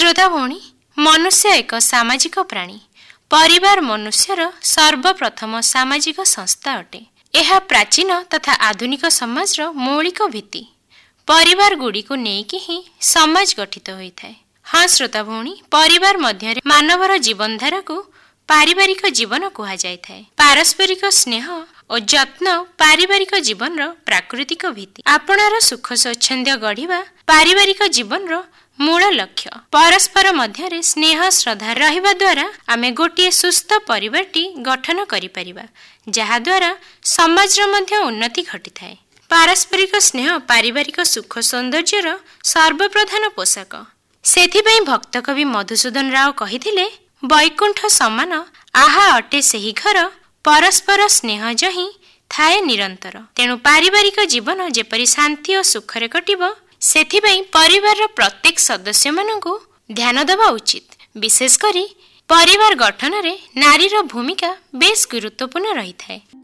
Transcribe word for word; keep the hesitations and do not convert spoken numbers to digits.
श्रोता भौणी, मनुष्य एक सामाजिक प्राणी। परिवार मनुष्यर सर्वप्रथम सामाजिक संस्था अटे। यह प्राचीन तथा आधुनिक समाज मौलिक भित्ति। परिवार गुड़ी को नेकी ही समाज गठित होता है। हाँ श्रोता भौणी, परिवार मध्य मानवर जीवनधारा को पारिवारिक जीवन कहा जाए। पारस्परिक स्नेह और जत्न पारिवारिक जीवन प्राकृतिक भित्ति। आपणार सुख स्वच्छंद गढ़ा पारिवारिक जीवन मूल लक्ष्य। परस्पर मध्य स्नेह श्रद्धा रहिबा द्वारा आमे गोटे सुस्थ परिवारटी गठन करि परिबा, जहा द्वारा समाज मध्य उन्नति घटी थाए। पारस्परिक स्नेह पारिवारिक सुख सौंदर्यर सर्वप्रधान पोषक। सेथिपई भक्त कवि मधुसूदन राव कहिथिले, वैकुंठ समान आहा अटे सेही घर, परस्पर स्नेह जही थाए निरंतर। तेणु पारिवारिक जीवन जेपरि शांति और सुखरे कटिब, सेथिपई परिवार प्रत्येक सदस्य मानकु ध्यान देवा उचित। विशेष करी परिवार गठन रे नारीर भूमिका बेस गुरुत्वपूर्ण रही थाए।